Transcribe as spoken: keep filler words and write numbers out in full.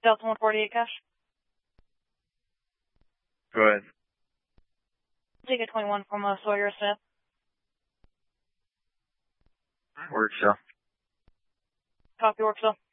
Delta one forty-eight cash. Go ahead. Take a twenty-one from uh, Sawyer Smith. Work, so. Copy, work, so.